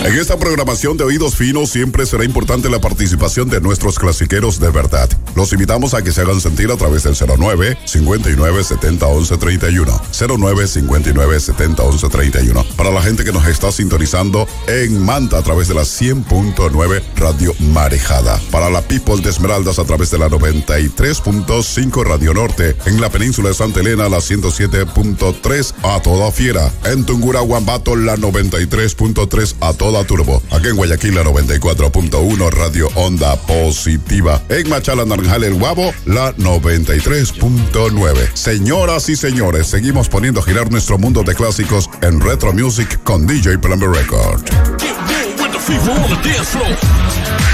En esta programación de Oídos Finos siempre será importante la participación de nuestros clasiqueros de verdad. Los invitamos a que se hagan sentir a través del 09-5970-1131. 09-5970-1131. Para la gente que nos está sintonizando en Manta a través de la 100.9 Radio Marejada. Para la People de Esmeraldas a través de la 93.5 Radio Norte. En la península de Santa Elena la 107.3 a toda fiera. En Tungurahua, Guambato la 93.3 a toda turbo. Aquí en Guayaquil la 94.1 Radio Onda Positiva. En Machala, Naranjal, El Guabo la 93.9. Señoras y señores, seguimos poniendo a girar nuestro mundo de clásicos en Retro Music con DJ Plumber Record.